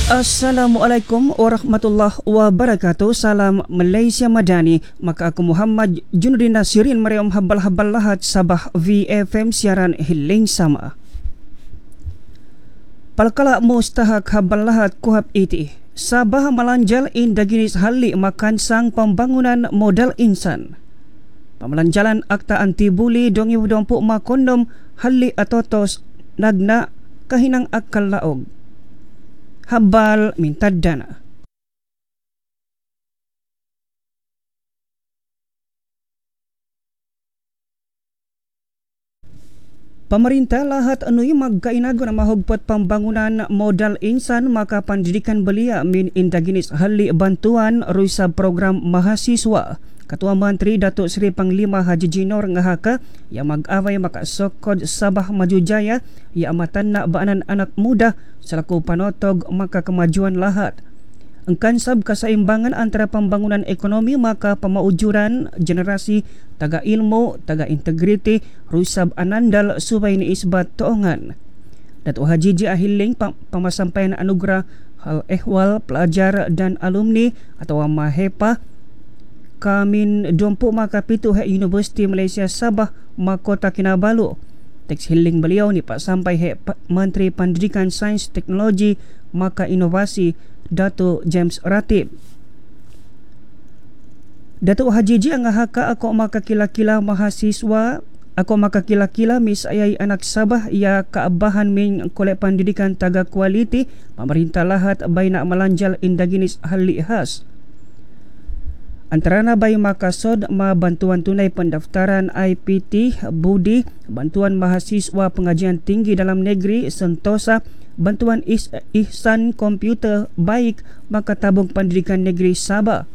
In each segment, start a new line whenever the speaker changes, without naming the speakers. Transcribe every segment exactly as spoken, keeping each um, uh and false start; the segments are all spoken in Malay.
Assalamualaikum warahmatullahi wabarakatuh. Salam Malaysia Madani. Maka aku Muhammad Junudin Nasirin Mariam habal-habal lahat Sabah V F M siaran hiling sama. Palkala mustahak habal lahat kuhab iti. Sabah melanjal indaginis halik makan sang pembangunan modal insan. Pemalanjalan akta anti buli dongi wudompuk makondom halik atotos nagna kahinang akal laog. Habal minta dana. Pemerintah lahat anui magkainago na mahugpot pembangunan modal insan maka pendidikan belia min indaginis hali bantuan ruisa program mahasiswa. Ketua Menteri Datuk Seri Panglima Haji Jinor ngahaka yang mag-away maka sokod Sabah Maju Jaya yang amatan nak baanan anak muda selaku panotog maka kemajuan lahat. Engkan sab keseimbangan antara pembangunan ekonomi maka pemaujuran generasi taga ilmu, taga integriti, rusab anandal supaya ini isbat toongan. Datuk Haji Ji Ahiling pemasampaian anugerah hal ehwal pelajar dan alumni atau MAHEPA Kamin Dompu maka pitu hek Universiti Malaysia Sabah Mahkota Kinabalu. Teks hiling beliau ni pak sampai hek Menteri Pendidikan Sains Teknologi maka Inovasi Datuk James Ratib. Datuk Haji Ji angahaka ako maka kila-kila mahasiswa ako maka kila-kila misayai anak Sabah ia keabahan min kolek pendidikan taga kualiti pemerintah lahat baina melanjal indaginis hali khas. Antara bay makasod ma bantuan tunai pendaftaran I P T, Budi, bantuan mahasiswa pengajian tinggi dalam negeri, Sentosa, bantuan is- ihsan komputer baik maka tabung pendidikan negeri Sabah.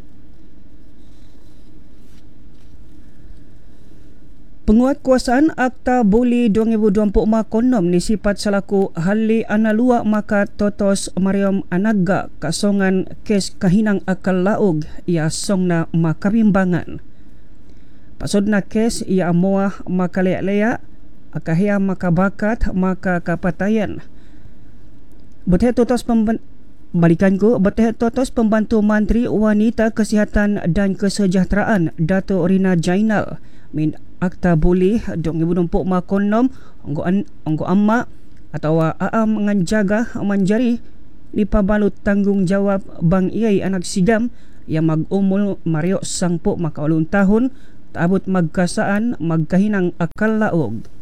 Penguatkuasaan Akta Buli dua ribu dua puluh empat konom ni sifat selaku hali analua maka totos Mariam Anaga kasongan kes kahinang akal laog ia songna makabimbangan. Pasodna kes ia amoah maka leak-leak akahia maka bakat maka kapatayan. Beteh totos pemban Balikanku beteh totos pembantu Menteri Wanita Kesihatan dan Kesejahteraan Dato' Rina Jainal min Akta Buli dua ribu dua puluh empat konom onggo an, onggo amma atau aam menjaga manjari ni pabalut tanggungjawab Bang Iyai anak sigam yang mag-umul Mario sangpo maka ulun tahun tabut magkasaan magkahinang akal laog.